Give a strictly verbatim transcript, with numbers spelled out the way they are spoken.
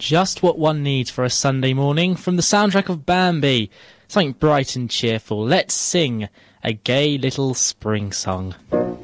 just what one needs for a Sunday morning from the soundtrack of Bambi. Something bright and cheerful. Let's sing a gay little spring song.